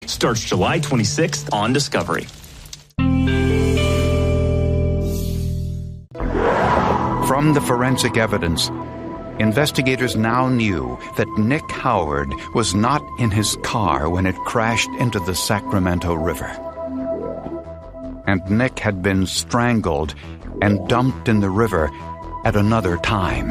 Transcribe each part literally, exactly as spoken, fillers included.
Starts July twenty-sixth on Discovery. From the forensic evidence, investigators now knew that Nick Howard was not in his car when it crashed into the Sacramento River. And Nick had been strangled and dumped in the river at another time.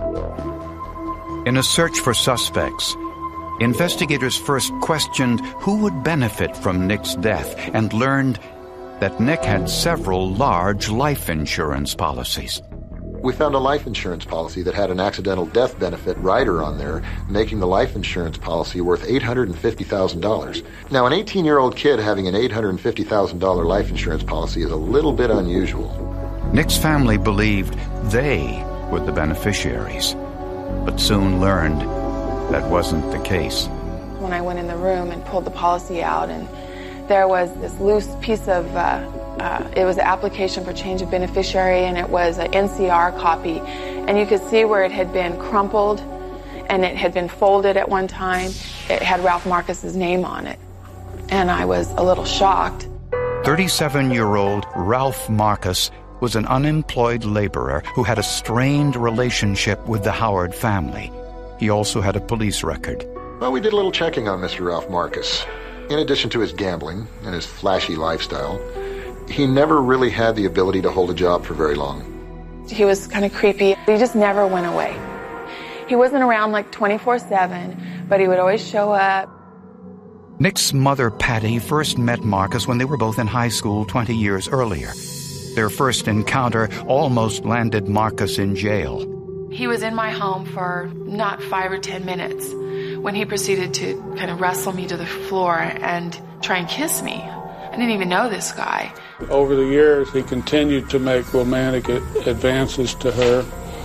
In a search for suspects, investigators first questioned who would benefit from Nick's death and learned that Nick had several large life insurance policies. We found a life insurance policy that had an accidental death benefit rider on there, making the life insurance policy worth eight hundred fifty thousand dollars. Now, an eighteen-year-old kid having an eight hundred fifty thousand dollars life insurance policy is a little bit unusual. Nick's family believed they were the beneficiaries, but soon learned that wasn't the case. When I went in the room and pulled the policy out, and there was this loose piece of uh, Uh, it was an application for change of beneficiary, and it was an N C R copy. And you could see where it had been crumpled, and it had been folded at one time. It had Ralph Marcus's name on it. And I was a little shocked. thirty-seven-year-old Ralph Marcus was an unemployed laborer who had a strained relationship with the Howard family. He also had a police record. Well, we did a little checking on Mister Ralph Marcus. In addition to his gambling and his flashy lifestyle, he never really had the ability to hold a job for very long. He was kind of creepy. He just never went away. He wasn't around like twenty-four seven, but he would always show up. Nick's mother, Patty, first met Marcus when they were both in high school twenty years earlier. Their first encounter almost landed Marcus in jail. He was in my home for not five or ten minutes when he proceeded to kind of wrestle me to the floor and try and kiss me. I didn't even know this guy. Over the years, he continued to make romantic advances to her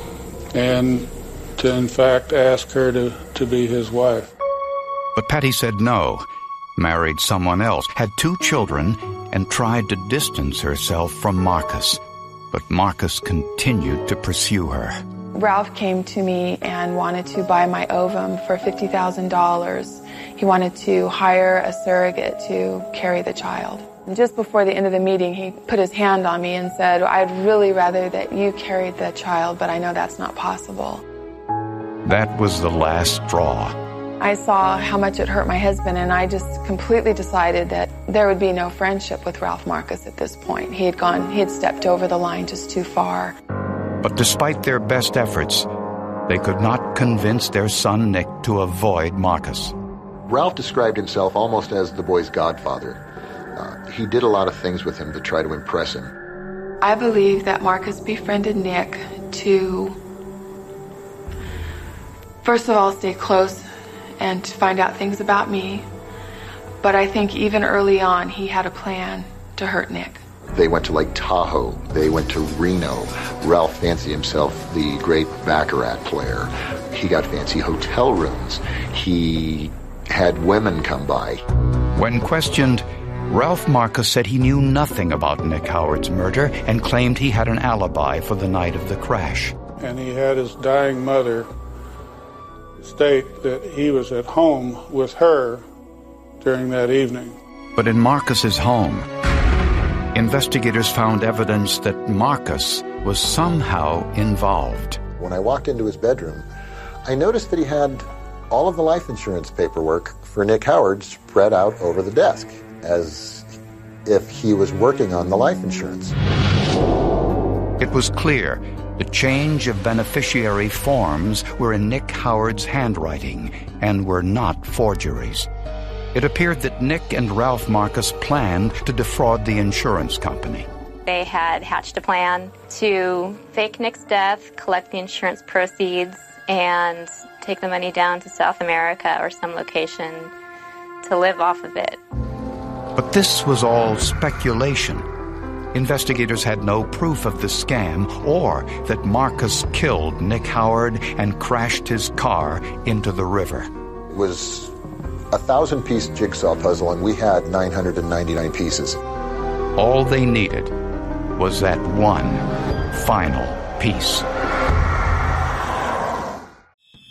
and to, in fact, ask her to, to be his wife. But Patty said no, married someone else, had two children, and tried to distance herself from Marcus. But Marcus continued to pursue her. Ralph came to me and wanted to buy my ovum for fifty thousand dollars. He wanted to hire a surrogate to carry the child. And just before the end of the meeting, he put his hand on me and said, I'd really rather that you carried the child, but I know that's not possible. That was the last straw. I saw how much it hurt my husband, and I just completely decided that there would be no friendship with Ralph Marcus at this point. He had gone, he had stepped over the line just too far. But despite their best efforts, they could not convince their son Nick to avoid Marcus. Ralph described himself almost as the boy's godfather. Uh, he did a lot of things with him to try to impress him. I believe that Marcus befriended Nick to, first of all, stay close and to find out things about me. But I think even early on, he had a plan to hurt Nick. They went to Lake Tahoe. They went to Reno. Ralph fancied himself the great Baccarat player. He got fancy hotel rooms. He had women come by. When questioned, Ralph Marcus said he knew nothing about Nick Howard's murder and claimed he had an alibi for the night of the crash. And he had his dying mother state that he was at home with her during that evening. But in Marcus's home, investigators found evidence that Marcus was somehow involved. When I walked into his bedroom, I noticed that he had all of the life insurance paperwork for Nick Howard spread out over the desk, as if he was working on the life insurance. It was clear the change of beneficiary forms were in Nick Howard's handwriting and were not forgeries. It appeared that Nick and Ralph Marcus planned to defraud the insurance company. They had hatched a plan to fake Nick's death, collect the insurance proceeds, and take the money down to South America or some location to live off of it. But this was all speculation. Investigators had no proof of the scam or that Marcus killed Nick Howard and crashed his car into the river. It was a thousand-piece jigsaw puzzle, and we had nine hundred ninety-nine pieces. All they needed was that one final piece.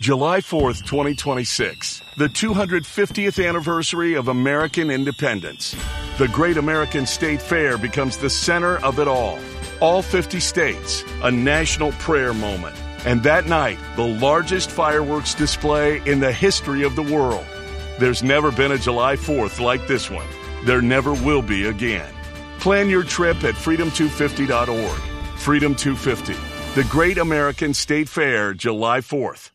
July fourth, twenty twenty-six, the two hundred fiftieth anniversary of American independence. The Great American State Fair becomes the center of it all. All fifty states, a national prayer moment. And that night, the largest fireworks display in the history of the world. There's never been a July fourth like this one. There never will be again. Plan your trip at freedom two fifty dot org. Freedom two fifty, the Great American State Fair, July fourth.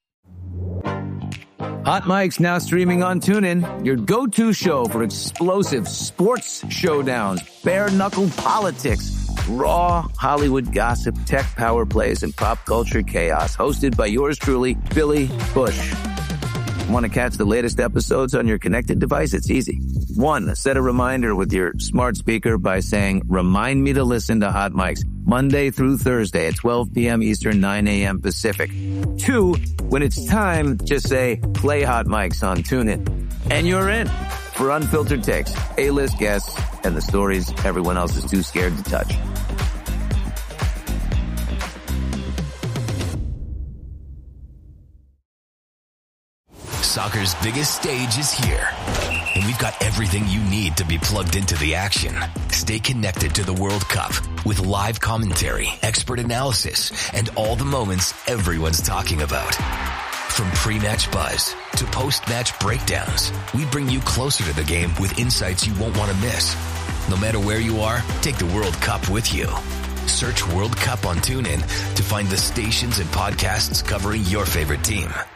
Hot Mike's now streaming on TuneIn, your go-to show for explosive sports showdowns, bare-knuckle politics, raw Hollywood gossip, tech power plays, and pop culture chaos. Hosted by yours truly, Billy Bush. Want to catch the latest episodes on your connected device? It's easy. One, set a reminder with your smart speaker by saying, remind me to listen to Hot Mike's Monday through Thursday at twelve p.m. Eastern, nine a.m. Pacific. Two, when it's time, just say, play Hot Mike's on TuneIn. And you're in for unfiltered takes, A-list guests, and the stories everyone else is too scared to touch. Soccer's biggest stage is here, and we've got everything you need to be plugged into the action. Stay connected to the World Cup with live commentary, expert analysis, and all the moments everyone's talking about. From pre-match buzz to post-match breakdowns, we bring you closer to the game with insights you won't want to miss. No matter where you are, take the World Cup with you. Search World Cup on TuneIn to find the stations and podcasts covering your favorite team.